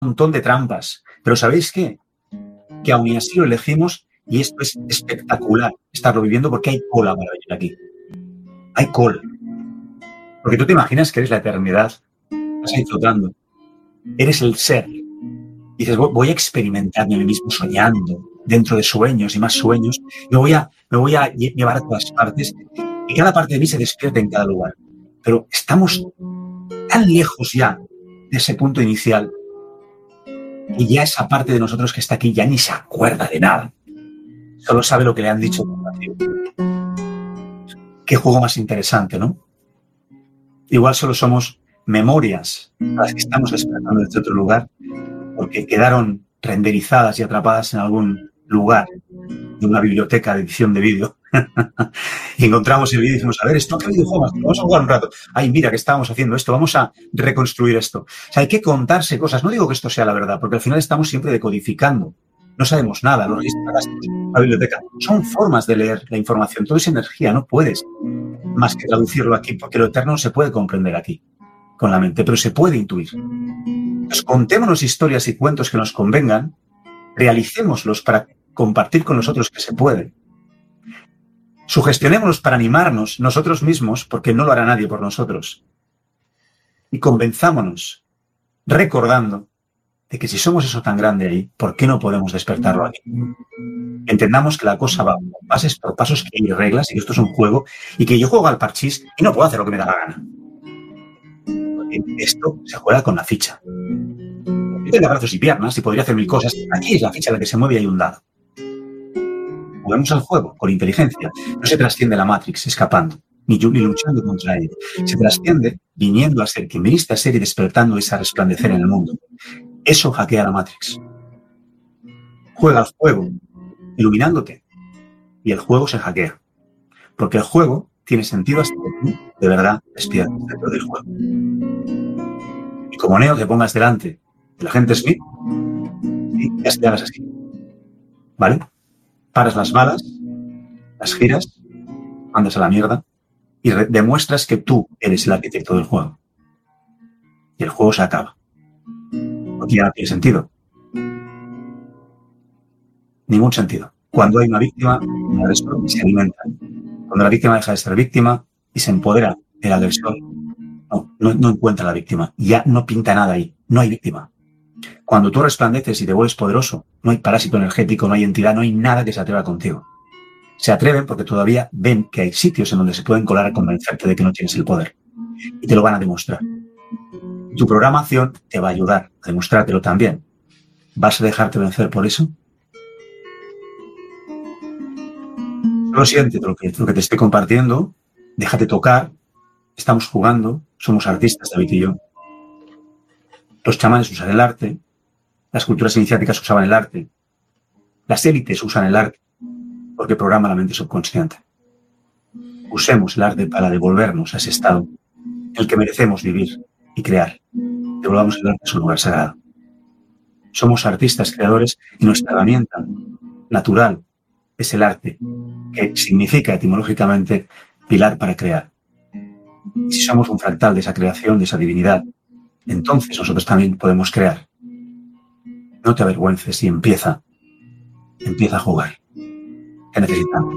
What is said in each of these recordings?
montón de trampas. Pero ¿sabéis qué? Que aún y así lo elegimos y esto es espectacular estarlo viviendo porque hay cola para venir aquí. Hay cola. Porque tú te imaginas que eres la eternidad, estás ahí flotando, eres el ser. Y dices, voy a experimentarme a mí mismo soñando, dentro de sueños y más sueños. Me voy a llevar a todas partes y cada parte de mí se despierta en cada lugar. Pero estamos tan lejos ya de ese punto inicial y ya esa parte de nosotros que está aquí ya ni se acuerda de nada. Solo sabe lo que le han dicho. Qué juego más interesante, ¿no? Igual solo somos memorias a las que estamos despertando desde otro lugar porque quedaron renderizadas y atrapadas en algún lugar de una biblioteca de edición de vídeo. Y encontramos el vídeo y decimos, a ver, ¿esto qué videojuego más? Vamos a jugar un rato. Ay, mira que estábamos haciendo esto, vamos a reconstruir esto. O sea, hay que contarse cosas. No digo que esto sea la verdad, porque al final estamos siempre decodificando. No sabemos nada, los registros, la biblioteca. Son formas de leer la información. Todo es energía, no puedes más que traducirlo aquí, porque lo eterno no se puede comprender aquí con la mente, pero se puede intuir. Entonces, contémonos historias y cuentos que nos convengan, realicémoslos para compartir con nosotros que se puede. Sugestionémonos para animarnos nosotros mismos, porque no lo hará nadie por nosotros. Y convenzámonos, recordando de que si somos eso tan grande ahí, ¿por qué no podemos despertarlo aquí? Entendamos que la cosa va por pasos, que hay reglas y que esto es un juego y que yo juego al parchís y no puedo hacer lo que me da la gana. Porque esto se juega con la ficha. Yo tengo brazos y piernas y podría hacer mil cosas. Aquí es la ficha la que se mueve y hay un dado. Jugamos al juego con inteligencia. No se trasciende la Matrix escapando, ni luchando contra ella. Se trasciende viniendo a ser quien viniste a ser y despertando ese resplandecer en el mundo. Eso hackea la Matrix. Juega al juego, iluminándote, y el juego se hackea. Porque el juego tiene sentido hasta que tú, de verdad, despiertas dentro del juego. Y como Neo te pongas delante del agente Smith y ya te hagas así. ¿Vale? Paras las balas, las giras, mandas a la mierda y demuestras que tú eres el arquitecto del juego. Y el juego se acaba. Porque ya no tiene sentido. Ningún sentido. Cuando hay una víctima, un agresor se alimenta. Cuando la víctima deja de ser víctima y se empodera del agresor, no encuentra la víctima. Ya no pinta nada ahí. No hay víctima. Cuando tú resplandeces y te vuelves poderoso, no hay parásito energético, no hay entidad, no hay nada que se atreva contigo. Se atreven porque todavía ven que hay sitios en donde se pueden colar a convencerte de que no tienes el poder. Y te lo van a demostrar. Tu programación te va a ayudar a demostrártelo también. ¿Vas a dejarte vencer por eso? Solo siente lo que te estoy compartiendo, déjate tocar, estamos jugando, somos artistas, David y yo. Los chamanes usan el arte, las culturas iniciáticas usaban el arte, las élites usan el arte, porque programa la mente subconsciente. Usemos el arte para devolvernos a ese estado en el que merecemos vivir y crear. Devolvamos el arte a su lugar sagrado. Somos artistas creadores y nuestra herramienta natural es el arte, que significa etimológicamente pilar para crear. Y si somos un fractal de esa creación, de esa divinidad, entonces nosotros también podemos crear. No te avergüences y empieza a jugar. Te necesitamos.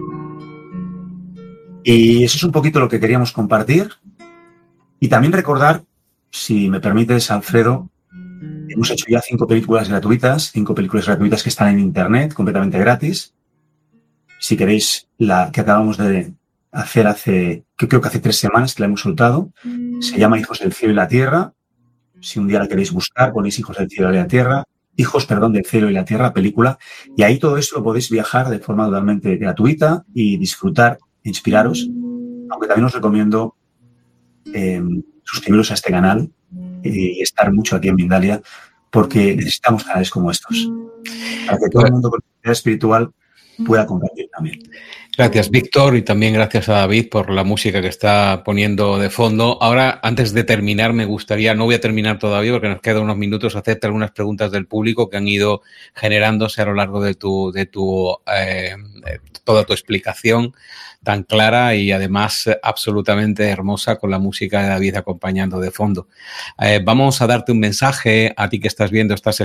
Y eso es un poquito lo que queríamos compartir. Y también recordar, si me permites, Alfredo, hemos hecho ya 5 películas gratuitas que están en internet, completamente gratis. Si queréis, la que acabamos de hacer creo que hace 3 semanas que la hemos soltado, se llama Hijos del Cielo y la Tierra. Si un día la queréis buscar, ponéis Hijos del Cielo y la Tierra, del Cielo y la Tierra, película, y ahí todo esto lo podéis viajar de forma totalmente gratuita y disfrutar, inspiraros, aunque también os recomiendo suscribiros a este canal y estar mucho aquí en Mindalia, porque necesitamos canales como estos, para que todo el mundo con la espiritual pueda compartir también. Gracias, Víctor, y también gracias a David por la música que está poniendo de fondo. Ahora, antes de terminar, me gustaría, no voy a terminar todavía porque nos quedan unos minutos, hacerte algunas preguntas del público que han ido generándose a lo largo de toda tu explicación tan clara y además absolutamente hermosa con la música de David acompañando de fondo. Vamos a darte un mensaje a ti que estás viendo esta